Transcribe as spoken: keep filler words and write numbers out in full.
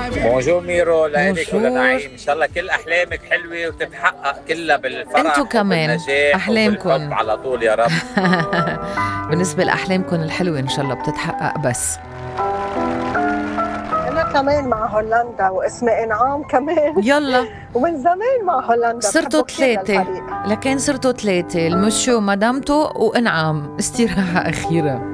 بونجور ميرو، لإلك بونجور. ولنعيم، إن شاء الله كل أحلامك حلوة وتتحقق كلها بالفرح انتو كمان وبالنجاح أحلامكن وبالحب على طول يا رب. بالنسبة لأحلامكن الحلوة إن شاء الله بتتحقق. بس أنا كمان مع هولندا واسمي إنعام كمان. يلا ومن زمان مع هولندا صرتوا بحبه كتير ثلاثة، للفريق. لكن صرتوا ثلاثة، المشو ومدامته وإنعام. استراحة أخيرة.